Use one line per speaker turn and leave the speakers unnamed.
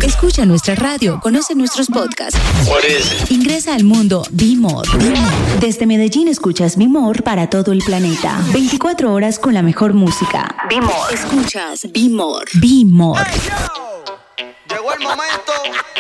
Escucha nuestra radio, conoce nuestros podcasts. Ingresa al mundo Be More. Desde Medellín escuchas Be More para todo el planeta. 24 horas con la mejor música. Be More. Escuchas Be More. Be More.
Hey, yo. Llegó el momento